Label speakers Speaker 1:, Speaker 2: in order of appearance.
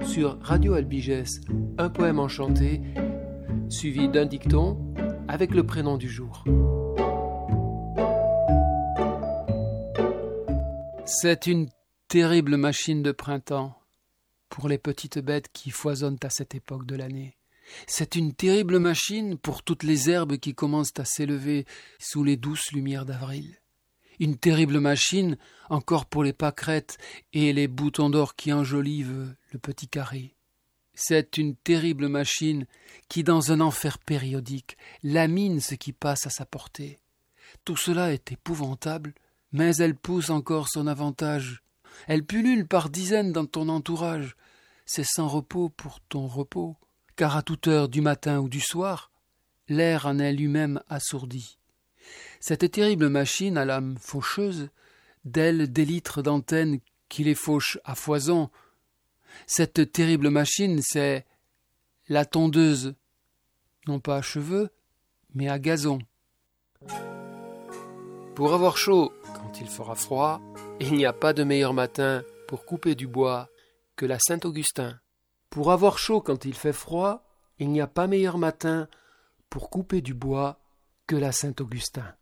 Speaker 1: sur Radio Albigès, un poème enchanté, suivi d'un dicton avec le prénom du jour. C'est une terrible machine de printemps pour les petites bêtes qui foisonnent à cette époque de l'année. C'est une terrible machine pour toutes les herbes qui commencent à s'élever sous les douces lumières d'avril. Une terrible machine encore pour les pâquerettes et les boutons d'or qui enjolivent le petit carré. C'est une terrible machine qui, dans un enfer périodique, lamine ce qui passe à sa portée. Tout cela est épouvantable, mais elle pousse encore son avantage. Elle pullule par dizaines dans ton entourage. C'est sans repos pour ton repos, car à toute heure du matin ou du soir, l'air en est lui-même assourdi. Cette terrible machine à l'âme faucheuse, d'ailes, d'élytres, d'antennes qui les fauchent à foison, cette terrible machine, c'est la tondeuse, non pas à cheveux, mais à gazon. Pour avoir chaud quand il fera froid, il n'y a pas de meilleur matin pour couper du bois que la Saint-Augustin. Pour avoir chaud quand il fait froid, il n'y a pas meilleur matin pour couper du bois que la Saint-Augustin.